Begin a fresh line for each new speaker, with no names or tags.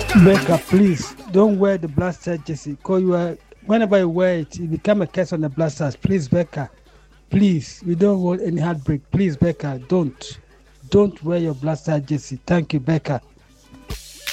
Becca, please don't wear the blaster jersey. Cause whenever you wear it, you become a curse on the blasters. Please, Becca. Please, we don't want any heartbreak. Please, Becca, don't wear your blaster jersey. Thank you, Becca.